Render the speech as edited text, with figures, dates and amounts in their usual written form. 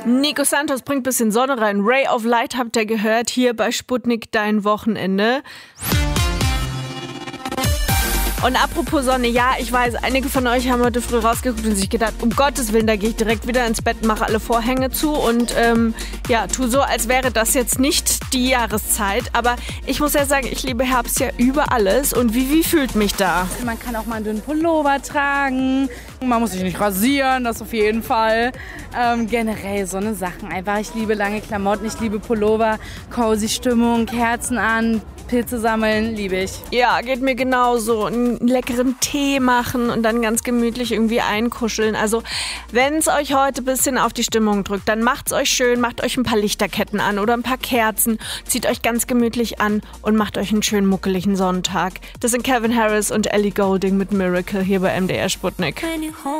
Nico Santos bringt ein bisschen Sonne rein. Ray of Light habt ihr gehört, hier bei Sputnik dein Wochenende. Und apropos Sonne, ja, ich weiß, einige von euch haben heute früh rausgeguckt und sich gedacht, um Gottes Willen, da gehe ich direkt wieder ins Bett, mache alle Vorhänge zu und tu so, als wäre das jetzt nicht die Jahreszeit. Aber ich muss ja sagen, ich liebe Herbst ja über alles. Und wie fühlt mich da? Man kann auch mal einen dünnen Pullover tragen, man muss sich nicht rasieren, das auf jeden Fall. Generell so eine Sachen einfach. Ich liebe lange Klamotten, ich liebe Pullover, cozy Stimmung, Kerzen an, Pilze sammeln, liebe ich. Ja, geht mir genauso. Einen leckeren Tee machen und dann ganz gemütlich irgendwie einkuscheln. Also, wenn es euch heute ein bisschen auf die Stimmung drückt, dann macht's euch schön, macht euch ein paar Lichterketten an oder ein paar Kerzen, zieht euch ganz gemütlich an und macht euch einen schönen muckeligen Sonntag. Das sind Calvin Harris und Ellie Goulding mit Miracle hier bei MDR Sputnik.